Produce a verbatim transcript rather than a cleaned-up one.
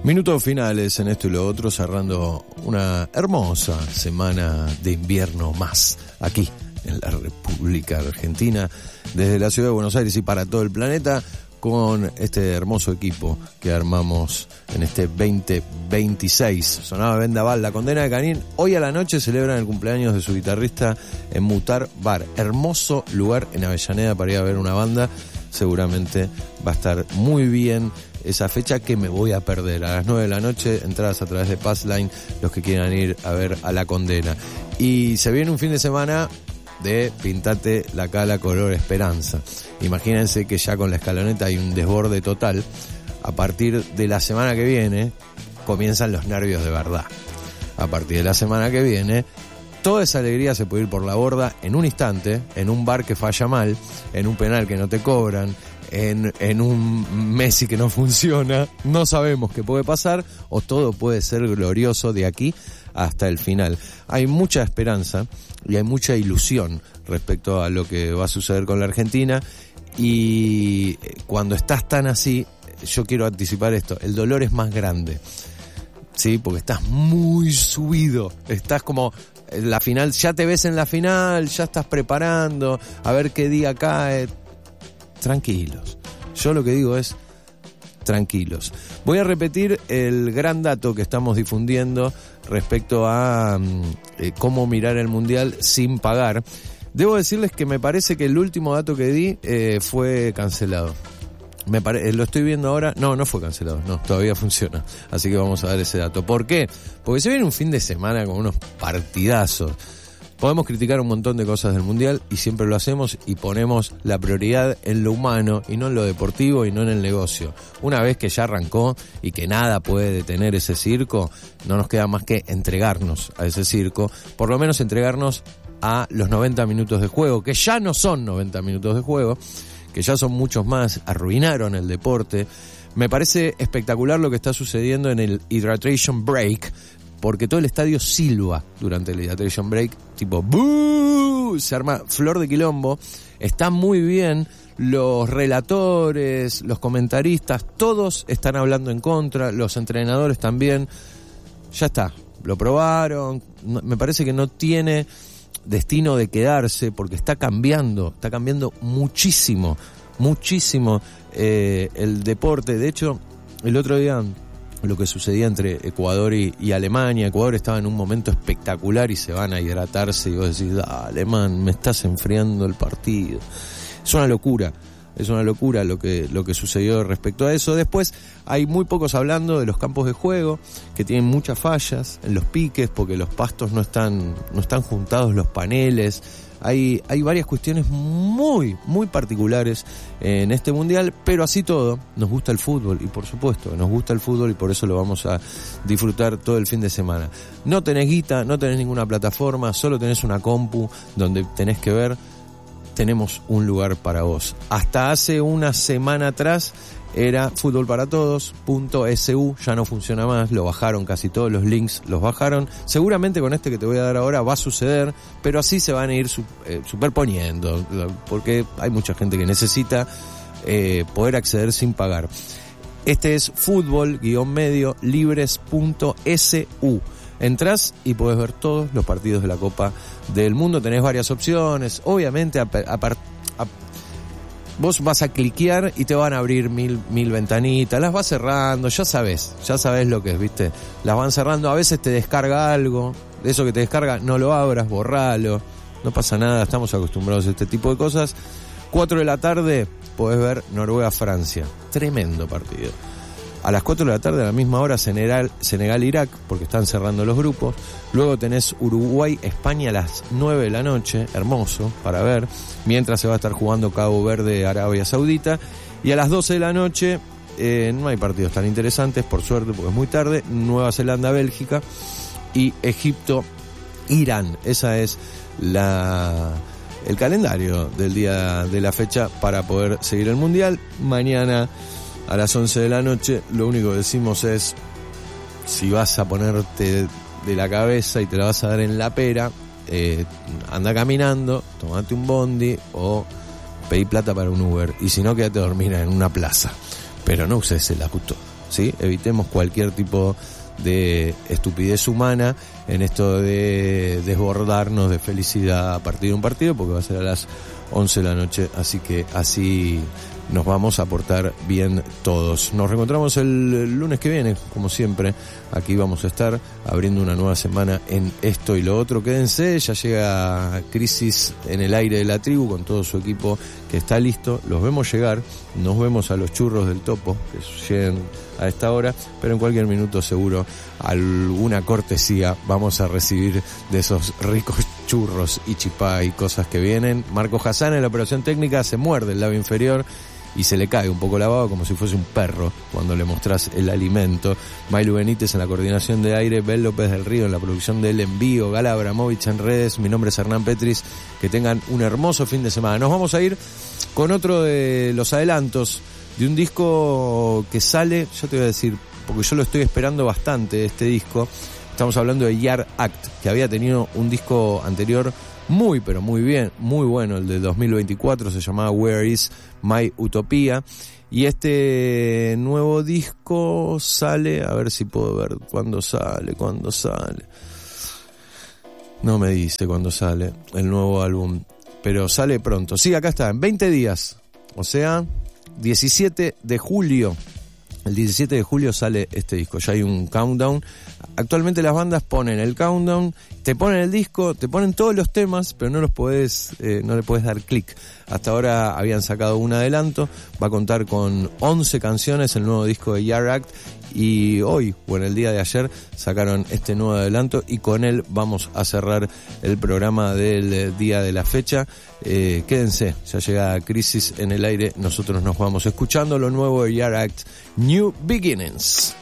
Minutos finales en esto y lo otro, cerrando una hermosa semana de invierno más aquí en la República Argentina, desde la ciudad de Buenos Aires y para todo el planeta, con este hermoso equipo que armamos en este veinte veintiséis. Sonaba Vendaval, La Condena de Canín. Hoy a la noche celebran el cumpleaños de su guitarrista en Mutar Bar. Hermoso lugar en Avellaneda para ir a ver una banda. Seguramente va a estar muy bien esa fecha que me voy a perder. A las nueve de la noche, entradas a través de Passline, los que quieran ir a ver a La Condena. Y se viene un fin de semana de pintate la cala color esperanza. Imagínense que ya con la escaloneta hay un desborde total. A partir de la semana que viene comienzan los nervios de verdad. A partir de la semana que viene toda esa alegría se puede ir por la borda en un instante, en un bar que falla mal, en un penal que no te cobran, en, en un Messi que no funciona. No sabemos qué puede pasar, o todo puede ser glorioso de aquí hasta el final. Hay mucha esperanza y hay mucha ilusión respecto a lo que va a suceder con la Argentina, y cuando estás tan así, yo quiero anticipar esto, el dolor es más grande, ¿sí? Porque estás muy subido, estás como la final, ya te ves en la final, ya estás preparando a ver qué día cae. Tranquilos, yo lo que digo es tranquilos. Voy a repetir el gran dato que estamos difundiendo respecto a eh, cómo mirar el Mundial sin pagar. Debo decirles que me parece que el último dato que di eh, fue cancelado. Me pare... Lo estoy viendo ahora. No, no fue cancelado. No, todavía funciona. Así que vamos a dar ese dato. ¿Por qué? Porque se viene un fin de semana con unos partidazos. Podemos criticar un montón de cosas del Mundial y siempre lo hacemos, y ponemos la prioridad en lo humano y no en lo deportivo y no en el negocio. Una vez que ya arrancó y que nada puede detener ese circo, no nos queda más que entregarnos a ese circo. Por lo menos entregarnos a los noventa minutos de juego, que ya no son noventa minutos de juego, que ya son muchos más. Arruinaron el deporte. Me parece espectacular lo que está sucediendo en el Hydration Break, porque todo el estadio silba durante el Hydration Break, tipo ¡buu! Se arma flor de quilombo. Está muy bien. Los relatores, los comentaristas, todos están hablando en contra, los entrenadores también. Ya está, lo probaron. Me parece que no tiene destino de quedarse, porque está cambiando, está cambiando muchísimo, muchísimo eh, el deporte. De hecho, el otro día, lo que sucedía entre Ecuador y, y Alemania, Ecuador estaba en un momento espectacular y se van a hidratarse, y vos decís, ah, alemán, me estás enfriando el partido. Es una locura. Es una locura lo que, lo que sucedió respecto a eso. Después hay muy pocos hablando de los campos de juego, que tienen muchas fallas en los piques, porque los pastos no están, no están juntados los paneles. Hay, hay varias cuestiones muy, muy particulares en este Mundial, pero así todo, nos gusta el fútbol, y por supuesto, nos gusta el fútbol, y por eso lo vamos a disfrutar todo el fin de semana. No tenés guita, no tenés ninguna plataforma, solo tenés una compu donde tenés que ver. Tenemos un lugar para vos. Hasta hace una semana atrás era fútbol para todos punto ese u, ya no funciona más, lo bajaron, casi todos los links los bajaron. Seguramente con este que te voy a dar ahora va a suceder, pero así se van a ir eh, superponiendo, porque hay mucha gente que necesita eh, poder acceder sin pagar. Este es fútbol-medio libres punto ese u. Entrás y podés ver todos los partidos de la Copa del Mundo. Tenés varias opciones. Obviamente, a, a, a, vos vas a cliquear y te van a abrir mil, mil ventanitas. Las vas cerrando, ya sabés, ya sabés lo que es, ¿viste? Las van cerrando. A veces te descarga algo. De eso que te descarga, no lo abras, borralo. No pasa nada, estamos acostumbrados a este tipo de cosas. cuatro de la tarde podés ver Noruega-Francia. Tremendo partido. A las cuatro de la tarde, a la misma hora, Senegal, Senegal-Irak, porque están cerrando los grupos. Luego tenés Uruguay-España a las nueve de la noche, hermoso para ver, mientras se va a estar jugando Cabo Verde-Arabia Saudita. Y a las doce de la noche, eh, no hay partidos tan interesantes, por suerte, porque es muy tarde, Nueva Zelanda-Bélgica y Egipto-Irán. Esa es la... el calendario del día de la fecha para poder seguir el Mundial. Mañana a las once de la noche, lo único que decimos es, si vas a ponerte de la cabeza y te la vas a dar en la pera, eh, anda caminando, tomate un bondi o pedí plata para un Uber, y si no, quédate a dormir en una plaza, pero no uses el auto. ¿sí? Evitemos cualquier tipo de estupidez humana en esto de desbordarnos de felicidad a partir de un partido, porque va a ser a las once de la noche, así que así nos vamos a portar bien todos. Nos reencontramos el lunes que viene, como siempre. Aquí vamos a estar abriendo una nueva semana en esto y lo otro. Quédense, ya llega Crisis en el aire de la tribu con todo su equipo que está listo. Los vemos llegar, nos vemos a los churros del Topo, que lleguen a esta hora, pero en cualquier minuto seguro alguna cortesía vamos a recibir de esos ricos churros y chipá y cosas que vienen. Marco Hassan en la operación técnica se muerde el labio inferior y se le cae un poco la baba como si fuese un perro cuando le mostrás el alimento. Mailu Benítez en la coordinación de aire, Bel López del Río en la producción del envío, Gala Abramovich en redes, mi nombre es Hernán Petris, que tengan un hermoso fin de semana. Nos vamos a ir con otro de los adelantos de un disco que sale, yo te voy a decir, porque yo lo estoy esperando bastante, este disco. Estamos hablando de Yard Act, que había tenido un disco anterior muy, pero muy bien, muy bueno, el de dos mil veinticuatro, se llamaba Where Is My Utopia, y este nuevo disco sale, a ver si puedo ver cuándo sale, cuándo sale, no me dice cuándo sale el nuevo álbum, pero sale pronto, sí, acá está, en veinte días, o sea, diecisiete de julio. El diecisiete de julio sale este disco, ya hay un countdown. Actualmente las bandas ponen el countdown, te ponen el disco, te ponen todos los temas, pero no los podés, eh, no le podés dar clic. Hasta ahora habían sacado un adelanto, va a contar con once canciones el nuevo disco de Yard Act, y hoy, o en el día de ayer, sacaron este nuevo adelanto y con él vamos a cerrar el programa del día de la fecha. Eh, quédense, ya llega Crisis en el aire, nosotros nos vamos escuchando lo nuevo de Yard Act, New Beginnings.